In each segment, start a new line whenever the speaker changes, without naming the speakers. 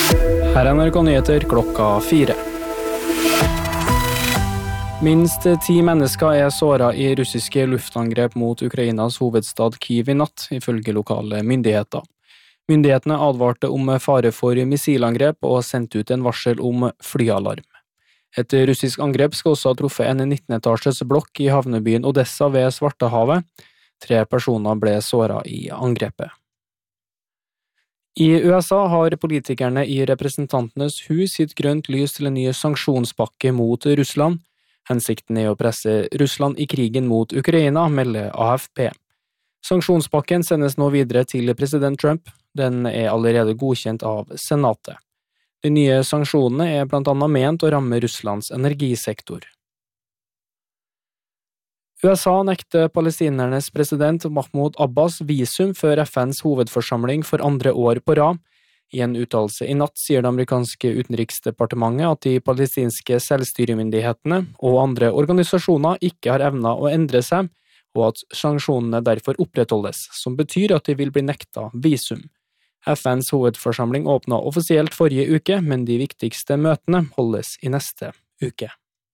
Her er NRK Nyheter klokka 4. Minst 10 mennesker er såret i russiske luftangrep mot Ukrainas hovedstad Kyiv i natt, ifølge lokale myndigheter. Myndighetene advarte om fare for missilangrep og sendte ut en varsel om flyalarm. Et russisk angrep skal også ha truffet en 19-etasjes blokk i havnebyen Odessa ved Svartehavet. 3 personer ble såret i angrepet. I USA har politikerne i Representantenes hus gitt grønt lys til en ny sanksjonspakke mot Russland. Hensikten er å presse Russland i krigen mot Ukraina, melder AFP. Sanksjonspakken sendes nå videre til president Trump. Den er allerede godkjent av Senatet. De nye sanksjonene er blant annet ment å ramme Russlands energisektor. USA nekter palestinernes president Mahmoud Abbas visum før FNs hovedforsamling for 2. år på rad. I en uttalelse i natt sier det amerikanske utenriksdepartementet at de palestinske selvstyremyndighetene og andre organisasjoner ikke har evnet å endre seg, og at sanksjonene derfor opprettholdes, som betyr at de vil bli nekta visum. FNs hovedforsamling åpnet offisielt forrige uke, men de viktigste møtene holdes i neste uke.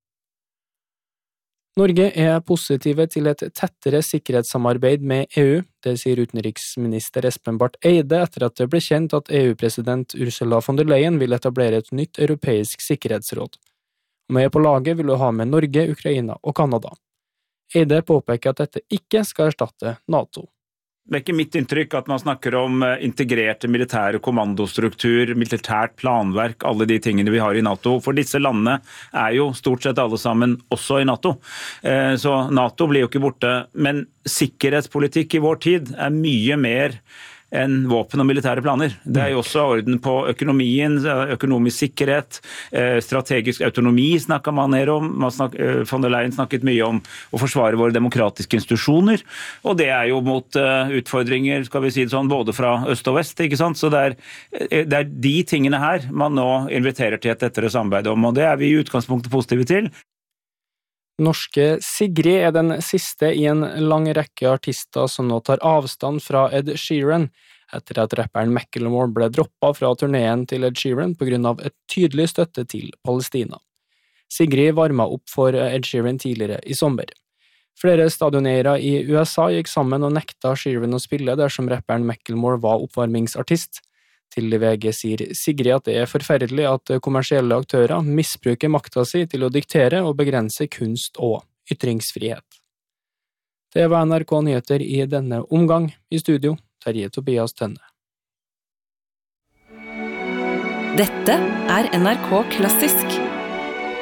Norge er positive til et tettere sikkerhetssamarbeid med EU, det sier utenriksminister Espen Barth Eide etter at det ble kjent at EU-president Ursula von der Leyen vil etablere et nytt europeisk sikkerhetsråd. Med på laget vil hun ha med Norge, Ukraina og Kanada. Eide påpeker at dette ikke skal erstatte NATO.
Det er ikke mitt inntrykk at man snakker om integrerte militære kommandostruktur, militært planverk, alle de tingene vi har i NATO. For disse landene er jo stort sett alle sammen også i NATO. Så NATO blir jo ikke borte. Men sikkerhetspolitikk i vår tid er mye mer enn våpen og militære planer. Det er jo også orden på økonomien, økonomisk sikkerhet, strategisk autonomi snakket man ned om. Von der Leyen snakket mye om å forsvare våre demokratiske institusjoner, og det er jo mot utfordringer, skal vi si det sånn, både fra øst og vest, ikke sant? Så det er de tingene her man nå inviterer til et tettere samarbeid om, og det er vi i utgangspunktet positive til.
Norske Sigrid er den siste i en lang rekke artister som nå tar avstand fra Ed Sheeran, etter at rapperen Macklemore ble droppet fra turneen til Ed Sheeran på grunn av et tydelig støtte til Palestina. Sigrid varmet opp for Ed Sheeran tidligere i sommer. Flere stadioneiere i USA gikk sammen og nekta Sheeran å spille dersom rapperen Macklemore var oppvarmingsartist. Til VG sier Sigrid at det er forferdelig at kommersielle aktører misbruker makta si til å diktere og begrense kunst og ytringsfrihet. Det var NRK Nyheter i denne omgang. I studio, Terje Tobias Tønne.
Dette er NRK Klassisk.